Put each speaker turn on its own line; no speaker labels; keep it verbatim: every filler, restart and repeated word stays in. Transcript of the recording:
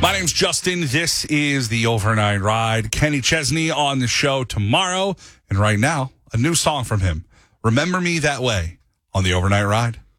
My name's Justin. This is the Overnight Ride. Kenny Chesney on the show tomorrow. And right now, a new song from him. Remember Me That Way on the Overnight Ride.